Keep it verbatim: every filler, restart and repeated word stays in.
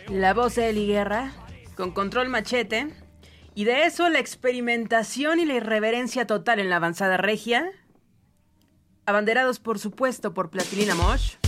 La voz de Eli Guerra, con Control Machete. Y de eso, la experimentación y la irreverencia total en la avanzada regia. Abanderados, por supuesto, por Plastilina Mosh.